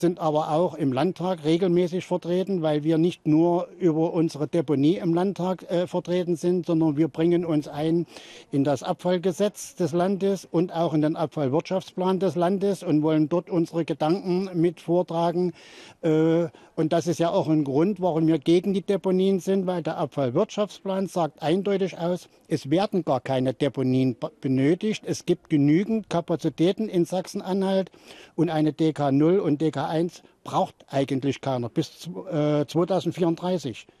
sind aber auch im Landtag regelmäßig vertreten, weil wir nicht nur über unsere Deponie im Landtag vertreten sind, sondern wir bringen uns ein in das Abfallgesetz des Landes und auch in den Abfallwirtschaftsplan des Landes und wollen dort unsere Gedanken mit vortragen. Und das ist ja auch ein Grund, warum wir gegen die Deponien sind, weil der Abfallwirtschaftsplan sagt eindeutig aus, es werden gar keine Deponien benötigt. Es gibt genügend Kapazitäten in Sachsen-Anhalt und eine DK 0 und DK 1 braucht eigentlich keiner bis 2034.